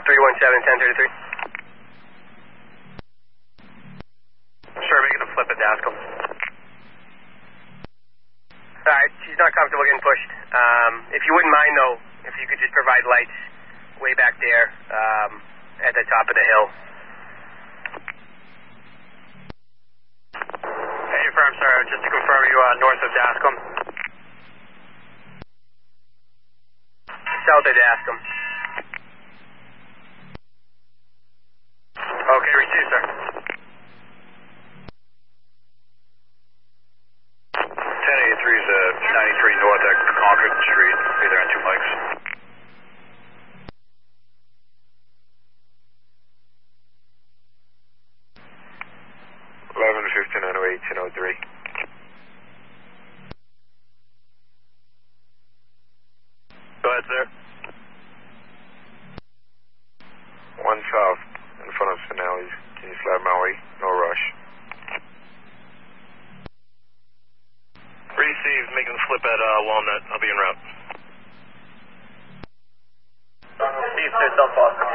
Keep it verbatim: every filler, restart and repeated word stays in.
three one seven, ten thirty-three. Sure, making a flip at Dascom. Alright, she's not comfortable getting pushed. Um, if you wouldn't mind though, if you could just provide lights way back there, um, at the top of the hill. Hey, firm, sir, just to confirm you uh, north of Dascom. South of Dascom. Okay, receive, sir. ten eighty-three is uh, ninety-three north at Concord Street. Be there in two mics. eleven fifty-nine oh eight, ten oh three. Go ahead, sir. One south in front of Finale's. Can you slide my way? No rush. Received, making the flip at uh, Walnut. I'll be en route. Steve, there's South Boston.